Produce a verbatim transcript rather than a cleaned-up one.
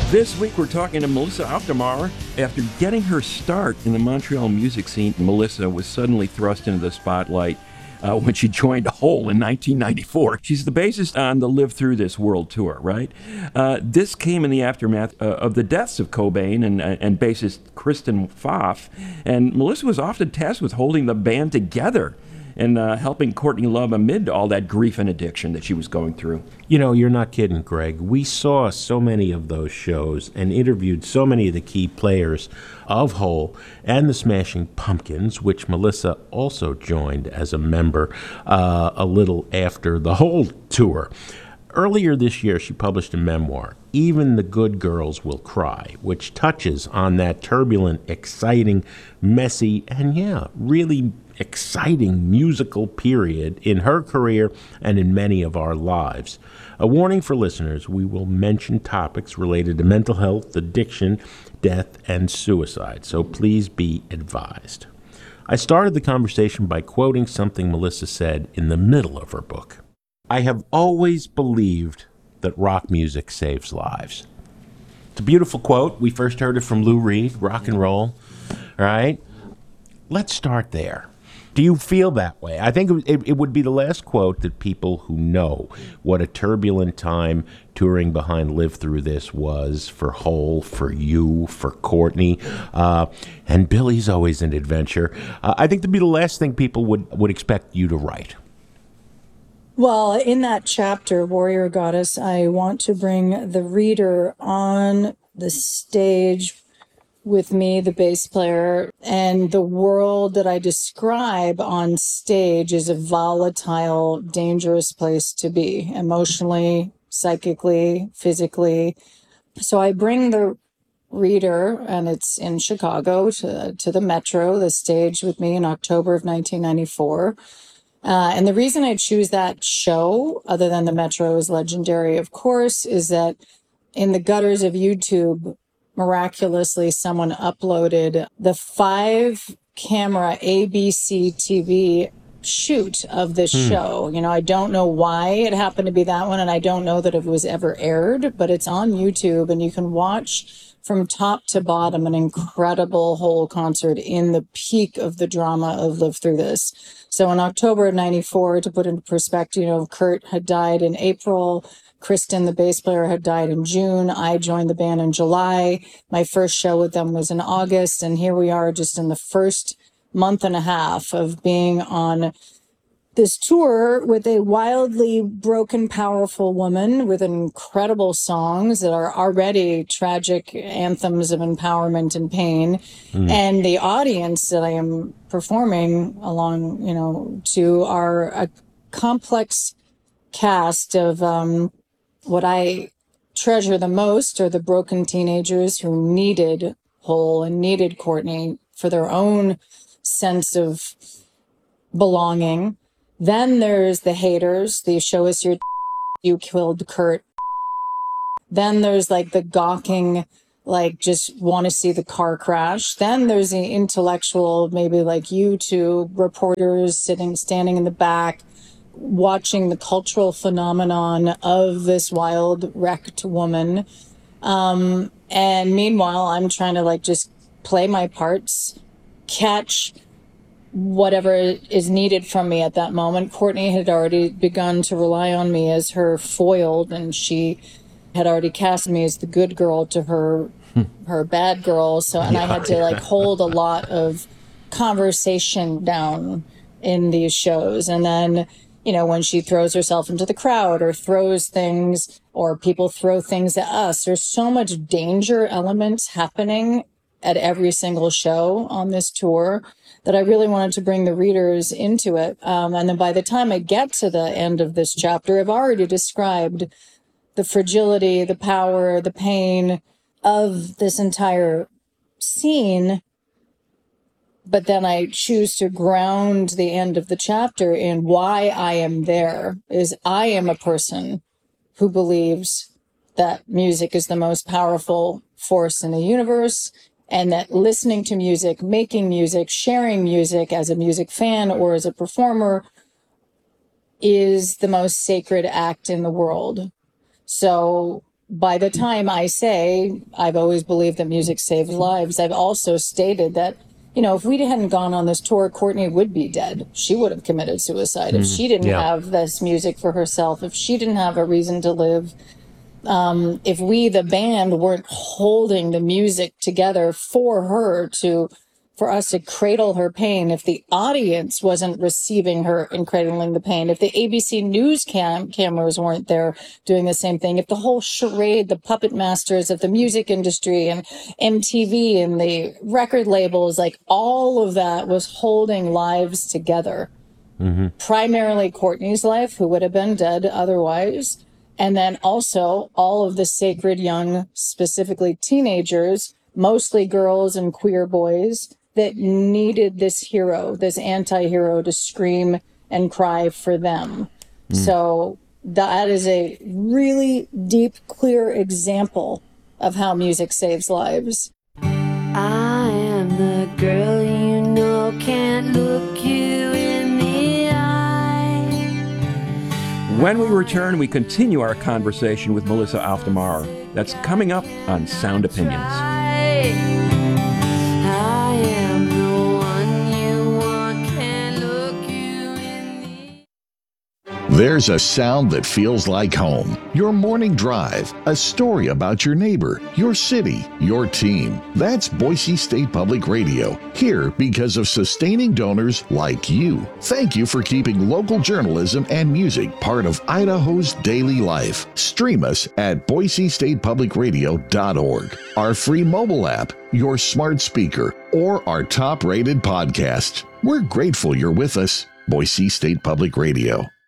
This week we're talking to Melissa Aufdermauer. After getting her start in the Montreal music scene, Melissa was suddenly thrust into the spotlight uh, when she joined Hole in nineteen ninety-four. She's the bassist on the Live Through This World Tour, right? Uh, this came in the aftermath uh, of the deaths of Cobain and, uh, and bassist Kristen Pfaff, and Melissa was often tasked with holding the band together and uh, helping Courtney Love amid all that grief and addiction that she was going through. You know, you're not kidding, Greg. We saw so many of those shows and interviewed so many of the key players of Hole and the Smashing Pumpkins, which Melissa also joined as a member uh, a little after the Hole tour. Earlier this year, she published a memoir, Even the Good Girls Will Cry, which touches on that turbulent, exciting, messy, and yeah, really exciting musical period in her career and in many of our lives. A warning for listeners, we will mention topics related to mental health, addiction, death, and suicide, so please be advised. I started the conversation by quoting something Melissa said in the middle of her book. I have always believed that rock music saves lives. It's a beautiful quote. We first heard it from Lou Reed, rock and roll, right? Let's start there. Do you feel that way? I think it, it would be the last quote that people who know what a turbulent time touring behind Live Through This was for Hole, for you, for Courtney, uh, and Billy's always an adventure. Uh, I think that'd be the last thing people would, would expect you to write. Well, in that chapter, Warrior Goddess, I want to bring the reader on the stage with me, the bass player, and the world that I describe on stage is a volatile, dangerous place to be, emotionally, psychically, physically. So I bring the reader, and it's in Chicago, to, to the Metro, the stage with me in October of nineteen ninety-four. Uh, and the reason I choose that show, other than the Metro is legendary, of course, is that in the gutters of YouTube, miraculously, someone uploaded the five camera A B C T V shoot of this hmm. show. You know, I don't know why it happened to be that one, and I don't know that it was ever aired, but it's on YouTube, and you can watch from top to bottom an incredible Hole concert in the peak of the drama of Live Through This. So in October of ninety-four, to put into perspective, you know, Kurt had died in April. Kristen, the bass player, had died in June. I joined the band in July. My first show with them was in August. And here we are just in the first month and a half of being on this tour with a wildly broken, powerful woman with incredible songs that are already tragic anthems of empowerment and pain. Mm. And the audience that I am performing along, you know, to are a complex cast of um, what I treasure the most are the broken teenagers who needed Hole and needed Courtney for their own sense of belonging. Then there's the haters, the show us your you killed Kurt. Then there's like the gawking, like just want to see the car crash. Then there's the intellectual, maybe like you two reporters sitting, standing in the back, watching the cultural phenomenon of this wild, wrecked woman. Um, and meanwhile, I'm trying to like just play my parts, catch whatever is needed from me at that moment. Courtney had already begun to rely on me as her foil, and she had already cast me as the good girl to her her bad girl. So, and yeah, I had to like hold a lot of conversation down in these shows. And then, you know, when she throws herself into the crowd or throws things, or people throw things at us, there's so much danger elements happening at every single show on this tour that I really wanted to bring the readers into it. Um, and then by the time I get to the end of this chapter, I've already described the fragility, the power, the pain of this entire scene. But then I choose to ground the end of the chapter in why I am there. Is I am a person who believes that music is the most powerful force in the universe, and that listening to music, making music, sharing music as a music fan or as a performer is the most sacred act in the world. So by the time I say I've always believed that music saves lives, I've also stated that, you know, if we hadn't gone on this tour, Courtney would be dead. She would have committed suicide if she didn't Yeah. have this music for herself, if she didn't have a reason to live. Um, if we, the band, weren't holding the music together for her to, for us to cradle her pain, if the audience wasn't receiving her and cradling the pain, if the A B C News cam cameras weren't there doing the same thing, if the whole charade, the puppet masters of the music industry and M T V and the record labels, like all of that was holding lives together. Mm-hmm. Primarily Courtney's life, who would have been dead otherwise. And then also all of the sacred young, specifically teenagers, mostly girls and queer boys, that needed this hero, this anti-hero to scream and cry for them. Mm. So that is a really deep, clear example of how music saves lives. I am the girl you know can't look you in the eye. When we return, we continue our conversation with Melissa Auf der Maar. That's coming up on Sound Opinions. I am the one you want, can't look you in the There's a sound that feels like home. Your morning drive, a story about your neighbor, your city, your team. That's Boise State Public Radio, here because of sustaining donors like you. Thank you for keeping local journalism and music part of Idaho's daily life. Stream us at boise state public radio dot org, our free mobile app, your smart speaker, or our top-rated podcast. We're grateful you're with us. Boise State Public Radio.